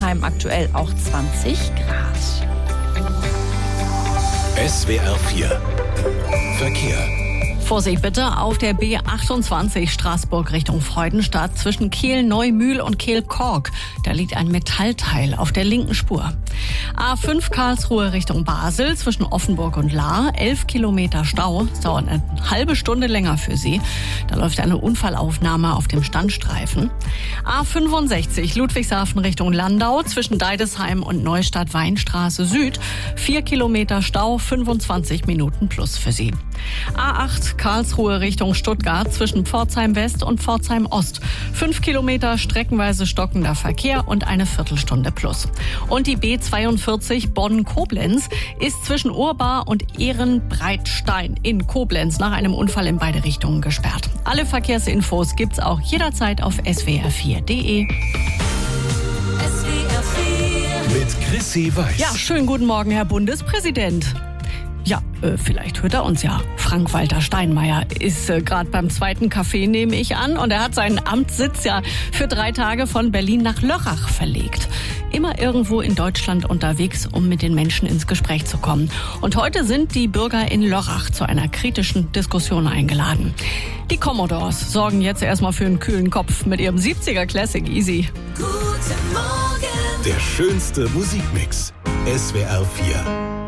Deidesheim aktuell auch 20 Grad. SWR 4 Verkehr. Vorsicht bitte auf der B28 Straßburg Richtung Freudenstadt zwischen Kehl-Neumühl und Kehl-Kork. Da liegt ein Metallteil auf der linken Spur. A5 Karlsruhe Richtung Basel zwischen Offenburg und Lahr. 11 Kilometer Stau. Es dauert eine halbe Stunde länger für Sie. Da läuft eine Unfallaufnahme auf dem Standstreifen. A65 Ludwigshafen Richtung Landau zwischen Deidesheim und Neustadt-Weinstraße Süd. 4 Kilometer Stau, 25 Minuten plus für Sie. A8 Karlsruhe Richtung Stuttgart zwischen Pforzheim West und Pforzheim Ost. 5 Kilometer streckenweise stockender Verkehr und eine Viertelstunde plus. Und die B42 Bonn-Koblenz ist zwischen Urbar und Ehrenbreitstein in Koblenz nach einem Unfall in beide Richtungen gesperrt. Alle Verkehrsinfos gibt's auch jederzeit auf swr4.de. Mit Chrissy Weiß. Ja, schönen guten Morgen, Herr Bundespräsident. Ja, vielleicht hört er uns ja. Frank-Walter Steinmeier ist gerade beim zweiten Kaffee, nehme ich an. Und er hat seinen Amtssitz ja für 3 Tage von Berlin nach Lörrach verlegt. Immer irgendwo in Deutschland unterwegs, um mit den Menschen ins Gespräch zu kommen. Und heute sind die Bürger in Lörrach zu einer kritischen Diskussion eingeladen. Die Commodores sorgen jetzt erstmal für einen kühlen Kopf mit ihrem 70er Classic Easy. Guten Morgen. Der schönste Musikmix. SWR 4.